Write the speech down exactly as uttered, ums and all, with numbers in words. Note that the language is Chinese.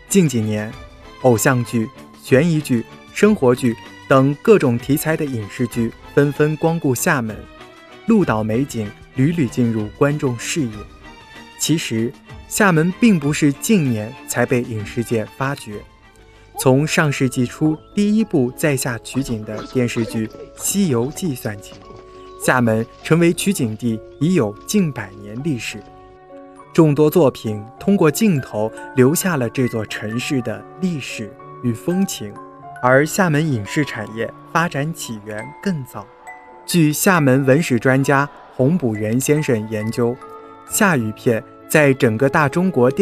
近几年，偶像剧、悬疑剧、生活剧等各种题材的影视剧纷纷光顾厦门，鹿岛美景屡屡进入观众视野。其实，厦门并不是近年才被影视界发掘，从上世纪初第一部在厦取景的电视剧《西游记》算起，厦门成为取景地已有近百年历史。众多作品通过镜头留下了这座城市的历史与风情，而厦门影视产业发展起源更早。据厦门文史专家洪补元先生研究，厦语片在整个大中国电